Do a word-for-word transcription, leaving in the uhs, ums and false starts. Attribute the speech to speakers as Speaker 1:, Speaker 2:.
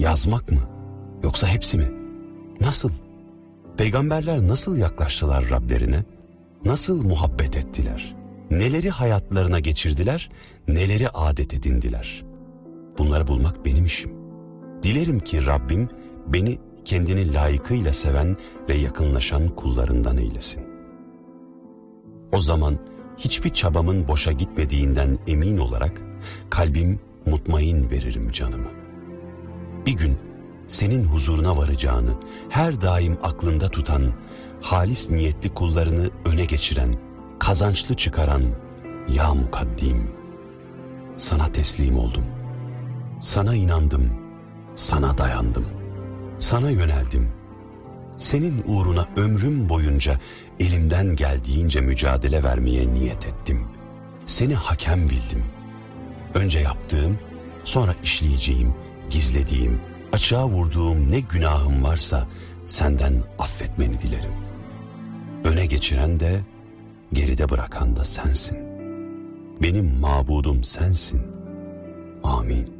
Speaker 1: Yazmak mı? Yoksa hepsi mi? Nasıl? Peygamberler nasıl yaklaştılar Rablerine? Nasıl muhabbet ettiler? Neleri hayatlarına geçirdiler? Neleri adet edindiler? Bunları bulmak benim işim. Dilerim ki Rabbim beni kendini layıkıyla seven ve yakınlaşan kullarından eylesin. O zaman hiçbir çabamın boşa gitmediğinden emin olarak kalbim mutmain veririm canımı. Bir gün senin huzuruna varacağını her daim aklında tutan, halis niyetli kullarını öne geçiren, kazançlı çıkaran ya mukaddim. Sana teslim oldum. Sana inandım. Sana dayandım. Sana yöneldim. Senin uğruna ömrüm boyunca elimden geldiğince mücadele vermeye niyet ettim. Seni hakem bildim. Önce yaptığım, sonra işleyeceğim, gizlediğim, açığa vurduğum ne günahım varsa senden affetmeni dilerim. Öne geçiren de, geride bırakan da sensin. Benim mabudum sensin. Amin.